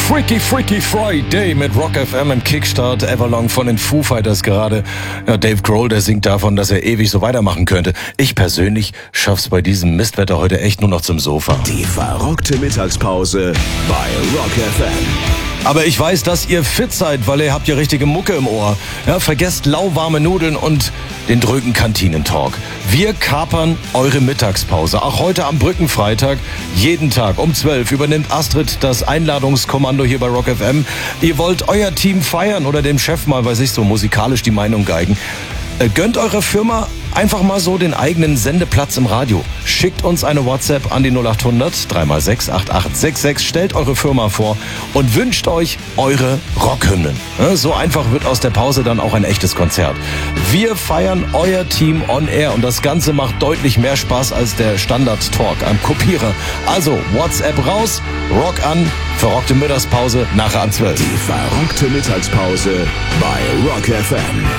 Freaky Friday mit Rock FM im Kickstart Everlong von den Foo Fighters gerade. Ja, Dave Grohl, der singt davon, dass er ewig so weitermachen könnte. Ich persönlich schaff's bei diesem Mistwetter heute echt nur noch zum Sofa. Die verrockte Mittagspause bei Rock FM. Aber ich weiß, dass ihr fit seid, weil ihr habt ja richtige Mucke im Ohr. Ja, vergesst lauwarme Nudeln und den drögen Kantinentalk. Wir kapern eure Mittagspause. Auch heute am Brückenfreitag, jeden Tag um 12 übernimmt Astrid das Einladungskommando hier bei Rock FM. Ihr wollt euer Team feiern oder dem Chef mal, weiß ich, so musikalisch die Meinung geigen. Gönnt eurer Firma einfach mal so den eigenen Sendeplatz im Radio. Schickt uns eine WhatsApp an die 0800 3x6 8866. Stellt eure Firma vor und wünscht euch eure Rockhymnen. So einfach wird aus der Pause dann auch ein echtes Konzert. Wir feiern euer Team on air und das Ganze macht deutlich mehr Spaß als der Standard-Talk am Kopierer. Also WhatsApp raus, Rock an, verrockte Mittagspause nachher an 12. Die verrockte Mittagspause bei Rock FM.